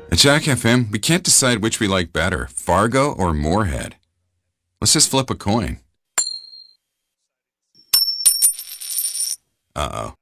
At Jack FM, we can't decide which we like better, Fargo or Moorhead. Let's just flip a coin. Uh-oh.